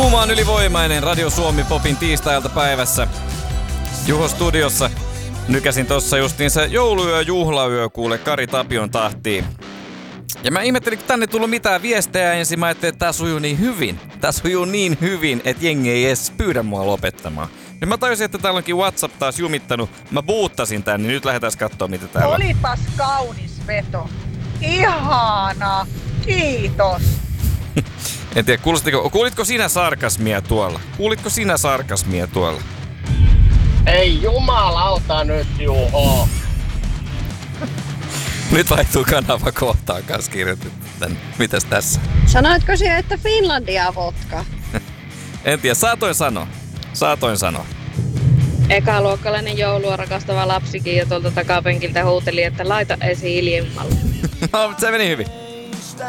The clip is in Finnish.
Juma on ylivoimainen Radio Suomi Popin tiistailta päivässä. Juho studiossa. Nykäsin tossa justiinsa jouluyö, juhlayö, kuule Kari Tapion tahtiin. Ja mä ihmettelin, kun tänne ei tullut mitään viestejä ensin. Mä ajattelin, että tää sujuu niin hyvin. Tää sujuu niin hyvin, että jengi ei edes pyydä mua lopettamaan. Ja mä tajusin, että täällä onkin WhatsApp taas jumittanut. Mä boottasin tän, niin nyt lähdetään katsoa, mitä täällä on. Olipas kaunis veto. Ihana. Kiitos. En tiedä, kuulitko sinä sarkasmia tuolla? Kuulitko sinä sarkasmia tuolla? Ei jumalauta nyt, Juho. Nyt vaihtuu kanava kohtaan kanssa kirjoitettu. Mitäs tässä? Sanoitko sinä, että Finlandia vodka? En tiedä, saatoin sanoa. Ekaluokkalainen joulua rakastava lapsikin jo tuolta takapenkiltä huuteli, että laita esiin ilmalle. No, se meni hyvin.